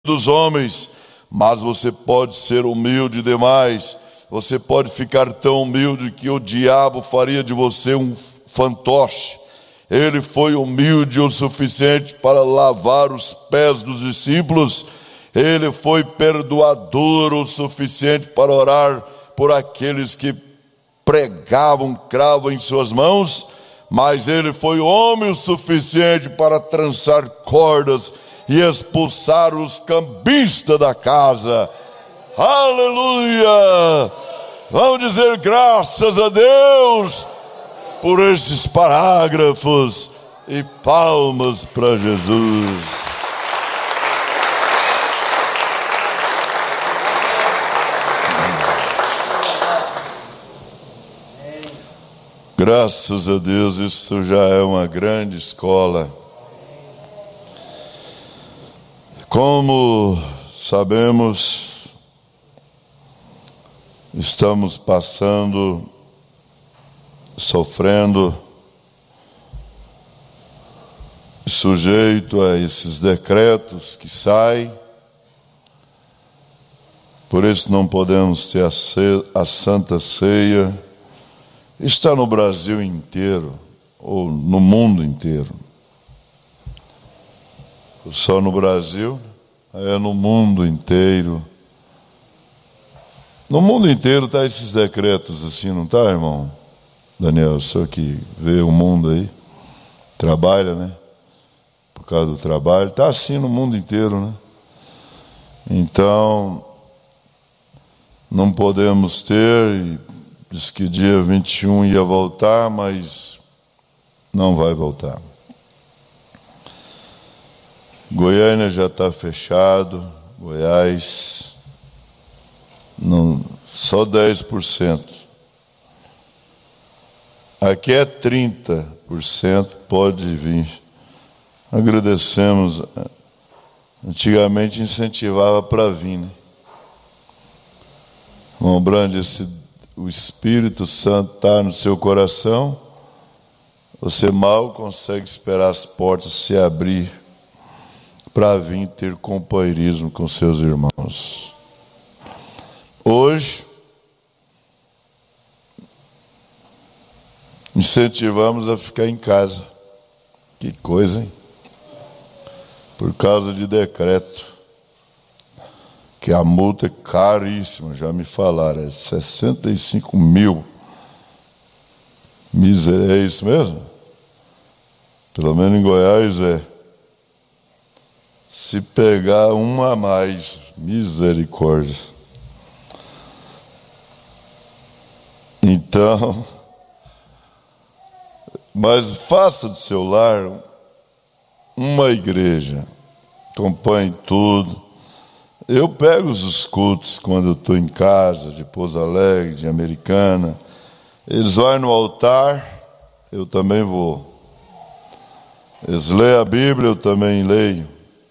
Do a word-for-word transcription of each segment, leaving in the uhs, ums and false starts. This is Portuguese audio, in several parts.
dos homens, mas você pode ser humilde demais. Você pode ficar tão humilde que o diabo faria de você um fantoche. Ele foi humilde o suficiente para lavar os pés dos discípulos. Ele foi perdoador o suficiente para orar por aqueles que pregavam cravo em suas mãos. Mas ele foi homem o suficiente para trançar cordas e expulsar os cambistas da casa. Aleluia! Vamos dizer graças a Deus por esses parágrafos e palmas para Jesus. Graças a Deus, isso já é uma grande escola. Como sabemos, estamos passando, sofrendo, sujeito a esses decretos que saem. Por isso não podemos ter a, ce- a Santa Ceia. Está no Brasil inteiro, ou no mundo inteiro. Só no Brasil, é no mundo inteiro. No mundo inteiro está esses decretos assim, não está, irmão? Daniel, o senhor que vê o mundo aí, trabalha, né? Por causa do trabalho, está assim no mundo inteiro, né? Então, não podemos ter, diz que dia vinte e um ia voltar, mas não vai voltar. Goiânia já está fechado, Goiás, não, só dez por cento. Aqui é trinta por cento, pode vir. Agradecemos. Antigamente incentivava para vir, né? Irmão Brande, esse, o Espírito Santo está no seu coração, você mal consegue esperar as portas se abrir para vir ter companheirismo com seus irmãos. Hoje, incentivamos a ficar em casa. Que coisa, hein? Por causa de decreto. Que a multa é caríssima, já me falaram, é sessenta e cinco mil. Miser... É isso mesmo? Pelo menos em Goiás é. Se pegar uma a mais, misericórdia. Então, mas faça do seu lar uma igreja, acompanhe tudo. Eu pego os cultos quando eu estou em casa, de Pouso Alegre, de Americana. Eles vão no altar, eu também vou. Eles leem a Bíblia, eu também leio.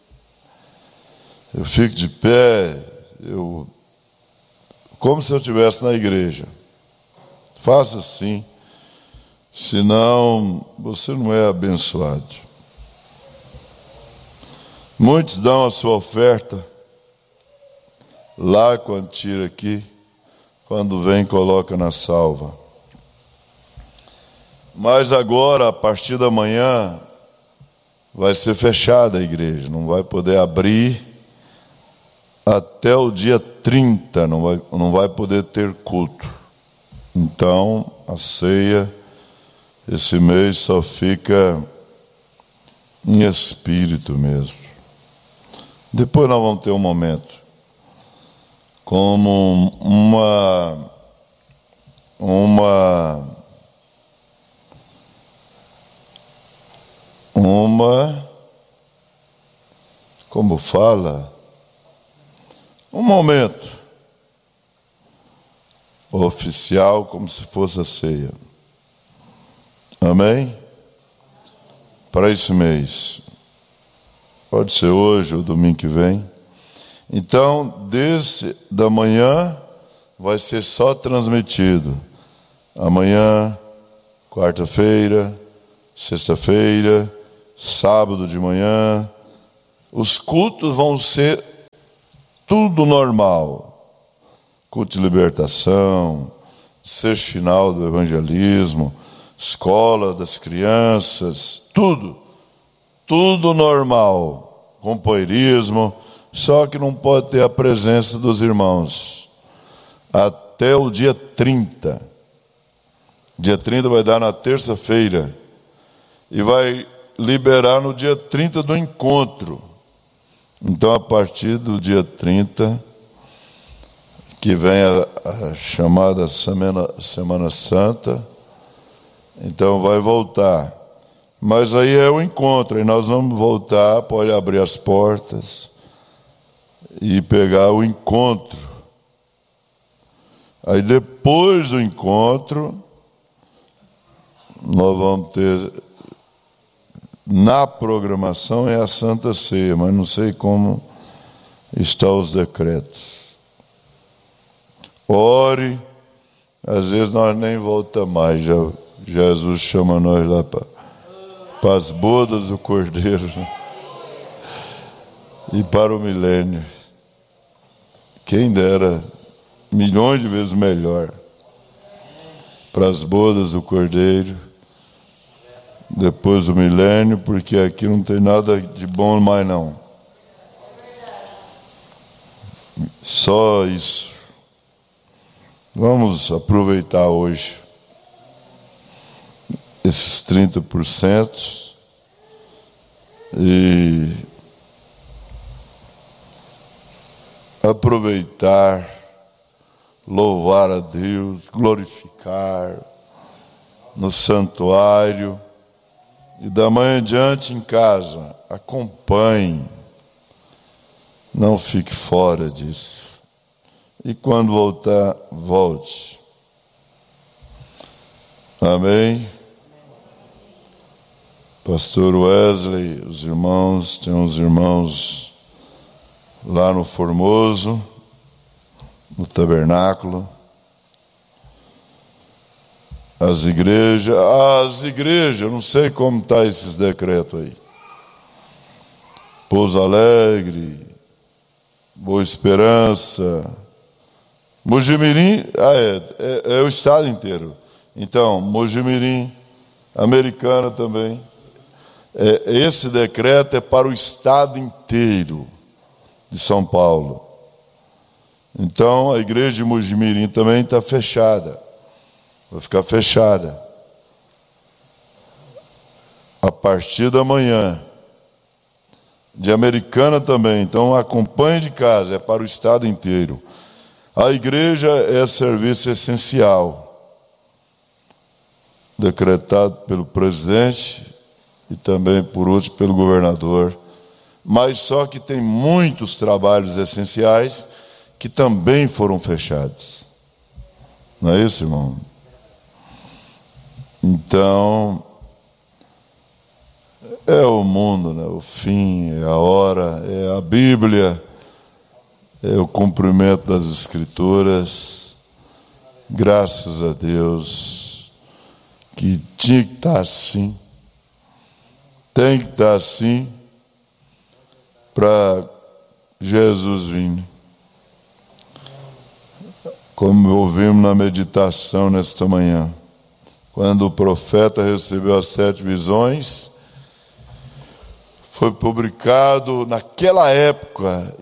Eu fico de pé, eu, como se eu estivesse na igreja. Faça assim, senão você não é abençoado. Muitos dão a sua oferta lá quando tira aqui, quando vem coloca na salva. Mas agora, a partir da manhã, vai ser fechada a igreja, não vai poder abrir até o dia trinta, não vai, não vai poder ter culto. Então, a ceia, esse mês só fica em espírito mesmo. Depois nós vamos ter um momento como uma uma uma como fala um momento oficial, como se fosse a ceia. Amém? Para esse mês. Pode ser hoje ou domingo que vem. Então, desse da manhã vai ser só transmitido. Amanhã, quarta-feira, sexta-feira, sábado de manhã. Os cultos vão ser tudo normal. Culto de libertação, sexto final do evangelismo, escola das crianças, tudo, tudo normal, companheirismo, só que não pode ter a presença dos irmãos até o dia trinta. Dia trinta vai dar na terça-feira e vai liberar no dia trinta do encontro. Então, a partir do dia trinta, que vem a, a chamada Semana, Semana Santa, então vai voltar. Mas aí é o encontro, e nós vamos voltar, pode abrir as portas e pegar o encontro. Aí depois do encontro, nós vamos ter, na programação é a Santa Ceia, mas não sei como estão os decretos. Ore, às vezes nós nem voltamos mais, já, Jesus chama nós lá para as bodas do Cordeiro, né? E para o milênio. Quem dera, milhões de vezes melhor, para as bodas do Cordeiro, depois do milênio, porque aqui não tem nada de bom mais não. Só isso. Vamos aproveitar hoje esses trinta por cento e aproveitar, louvar a Deus, glorificar no santuário. E da manhã em diante em casa, acompanhe, não fique fora disso. E quando voltar, volte. Amém? Pastor Wesley, os irmãos, tem uns irmãos lá no Formoso, no tabernáculo. As igrejas, as igrejas, eu não sei como está esses decretos aí. Pouso Alegre, Boa Esperança, Mojimirim, ah, é, é, é o estado inteiro. Então, Mojimirim, Americana também. É, esse decreto é para o estado inteiro de São Paulo. Então, a igreja de Mojimirim também está fechada. Vai ficar fechada a partir da manhã. De Americana também. Então acompanhe de casa, é para o estado inteiro. A igreja é serviço essencial, decretado pelo presidente e também, por último, pelo governador. Mas só que tem muitos trabalhos essenciais que também foram fechados. Não é isso, irmão? Então, é o mundo, né? O fim, é a hora, é a Bíblia, é o cumprimento das Escrituras. Graças a Deus, que tinha que estar assim, tem que estar assim, para Jesus vir. Como ouvimos na meditação nesta manhã. Quando o profeta recebeu as sete visões, foi publicado naquela época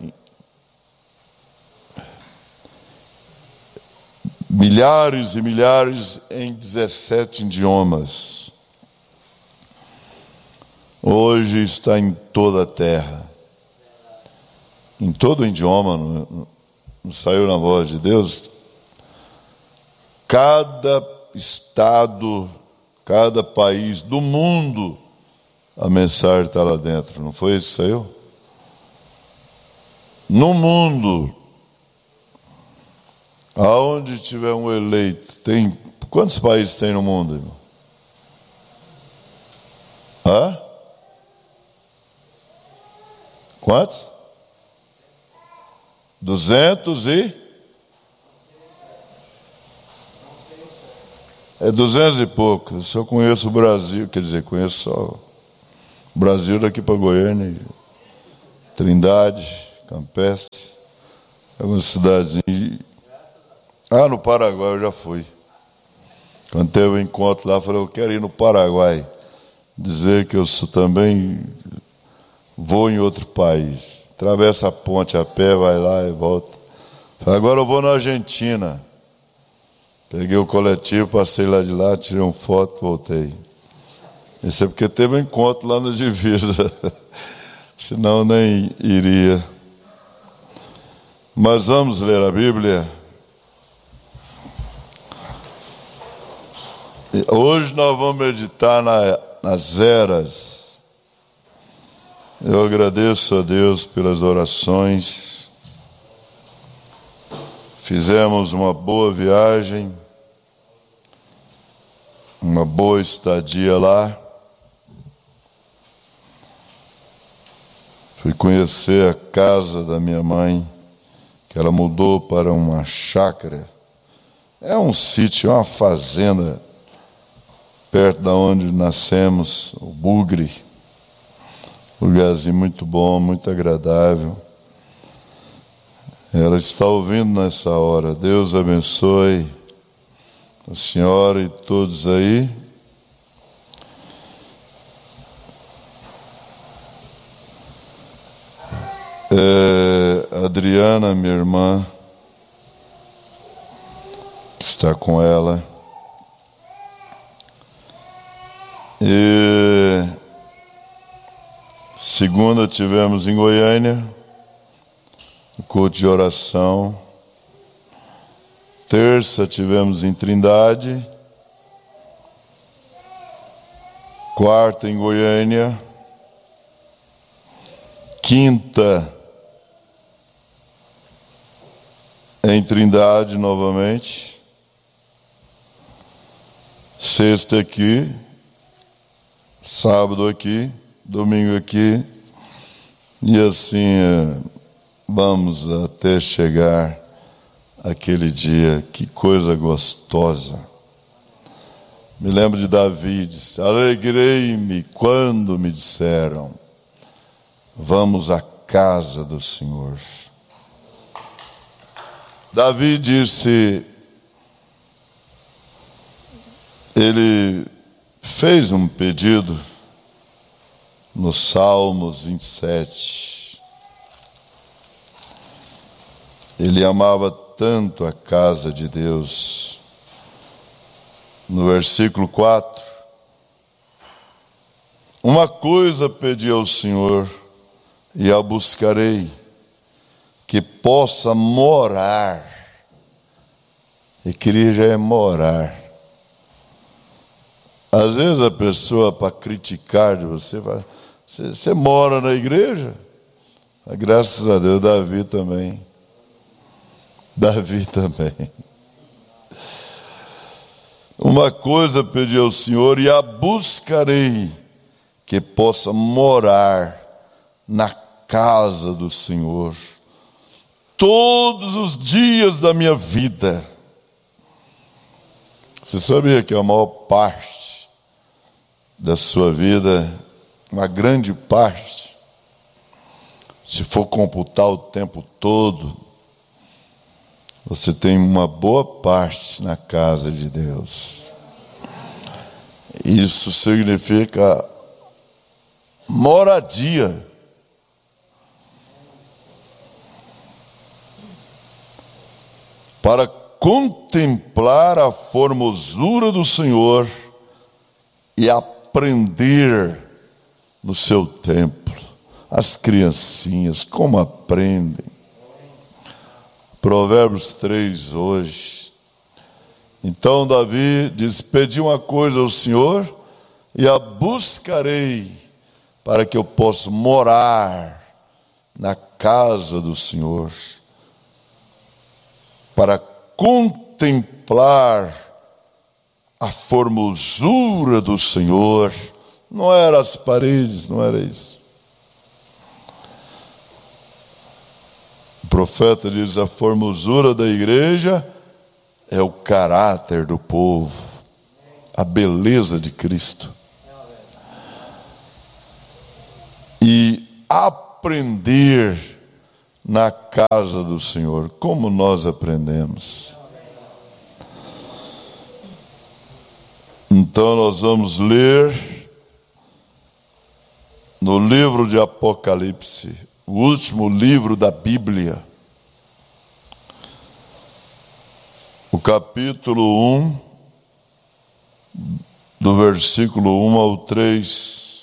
milhares e milhares em dezessete idiomas. Hoje está em toda a terra, em todo o idioma, não, não saiu na voz de Deus. Cada estado, cada país do mundo, a mensagem está lá dentro. Não foi isso que saiu? No mundo, aonde tiver um eleito, tem quantos países tem no mundo, irmão? Hã? Quantos? Duzentos e? É duzentos e pouco. Eu só conheço o Brasil, quer dizer, conheço só o Brasil daqui para Goiânia, Trindade, Campestre. É uma cidadezinha. Ah, no Paraguai eu já fui. Quando teve um encontro lá, eu falei, eu quero ir no Paraguai. Dizer que eu sou, também vou em outro país. Atravessa a ponte a pé, vai lá e volta. Falei, agora eu vou na Argentina. Peguei o coletivo, passei lá de lá, tirei uma foto, voltei. Isso é porque teve um encontro lá na divisa. Senão nem iria. Mas vamos ler a Bíblia. Hoje nós vamos meditar na, nas eras. Eu agradeço a Deus pelas orações. Fizemos uma boa viagem, uma boa estadia lá. Fui conhecer a casa da minha mãe, que ela mudou para uma chácara. É um sítio, é uma fazenda, perto da onde nascemos, o Bugre. Lugarzinho muito bom, muito agradável. Ela está ouvindo nessa hora. Deus abençoe a senhora e todos aí. É, Adriana, minha irmã, que está com ela. E segunda tivemos em Goiânia o culto de oração. Terça tivemos em Trindade. Quarta em Goiânia. Quinta em Trindade novamente. Sexta aqui. Sábado aqui. Domingo aqui. E assim vamos até chegar aquele dia. Que coisa gostosa. Me lembro de Davi, disse, alegrei-me quando me disseram, vamos à casa do Senhor. Davi disse, ele fez um pedido no Salmos vinte e sete. Ele amava tanto a casa de Deus. No versículo quatro, uma coisa pedi ao Senhor e a buscarei, que possa morar. Igreja é morar. Às vezes a pessoa, para criticar de você, fala, você, você mora na igreja? Graças a Deus, Davi também. Davi também. Uma coisa pedi ao Senhor e a buscarei, que possa morar na casa do Senhor todos os dias da minha vida. Você sabia que a maior parte da sua vida, uma grande parte, se for computar o tempo todo, você tem uma boa parte na casa de Deus. Isso significa moradia. Para contemplar a formosura do Senhor e aprender no seu templo. As criancinhas, como aprendem. Provérbios três hoje. Então Davi diz, pedi uma coisa ao Senhor e a buscarei para que eu possa morar na casa do Senhor, para contemplar a formosura do Senhor. Não era as paredes, não era isso. O profeta diz, a formosura da igreja é o caráter do povo, a beleza de Cristo. E aprender na casa do Senhor. Como nós aprendemos. Então nós vamos ler no livro de Apocalipse, o último livro da Bíblia, o capítulo um, do versículo um ao três.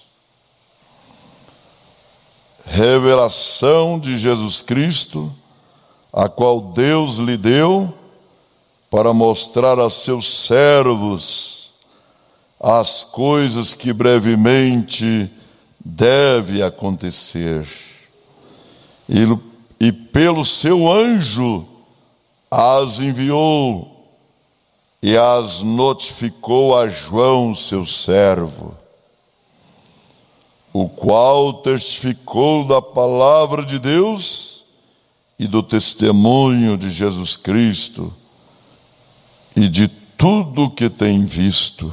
Revelação de Jesus Cristo, a qual Deus lhe deu para mostrar a seus servos as coisas que brevemente deve acontecer. E, e pelo seu anjo as enviou e as notificou a João, seu servo, o qual testificou da palavra de Deus e do testemunho de Jesus Cristo e de tudo o que tem visto.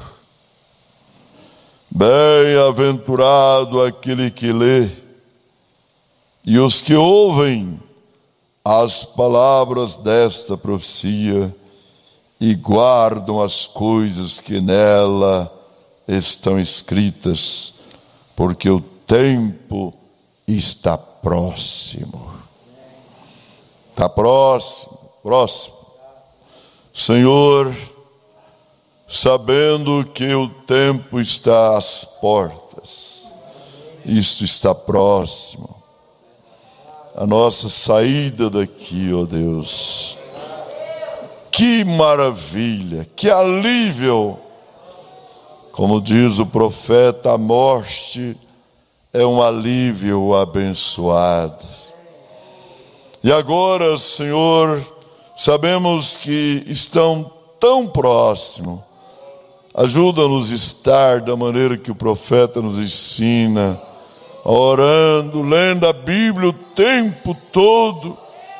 Bem-aventurado aquele que lê e os que ouvem as palavras desta profecia e guardam as coisas que nela estão escritas, porque o tempo está próximo. Está próximo, próximo. Senhor, sabendo que o tempo está às portas, isto está próximo, a nossa saída daqui, ó Deus. Que maravilha, que alívio! Como diz o profeta, a morte é um alívio abençoado. E agora, Senhor, sabemos que estão tão próximos. Ajuda-nos a estar da maneira que o profeta nos ensina, orando, lendo a Bíblia o tempo todo.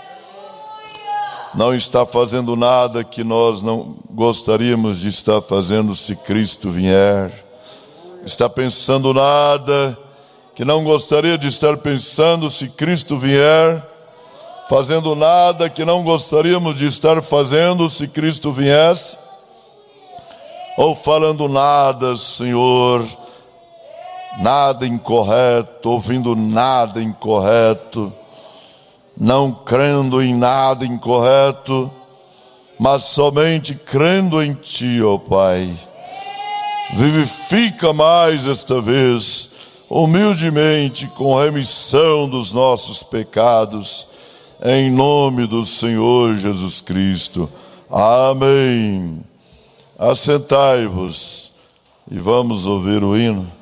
Não está fazendo nada que nós não gostaríamos de estar fazendo se Cristo vier. Está pensando nada que não gostaria de estar pensando se Cristo vier. Fazendo nada que não gostaríamos de estar fazendo se Cristo viesse. Ou falando nada, Senhor, nada incorreto, ouvindo nada incorreto, não crendo em nada incorreto, mas somente crendo em Ti, ó Pai. Vivifica mais esta vez, humildemente, com remissão dos nossos pecados, em nome do Senhor Jesus Cristo. Amém. Assentai-vos e vamos ouvir o hino.